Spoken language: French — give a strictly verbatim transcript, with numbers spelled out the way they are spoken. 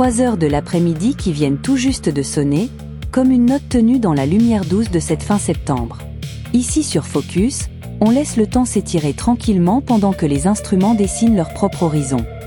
trois heures de l'après-midi qui viennent tout juste de sonner, comme une note tenue dans la lumière douce de cette fin septembre. Ici sur Focus, on laisse le temps s'étirer tranquillement pendant que les instruments dessinent leur propre horizon.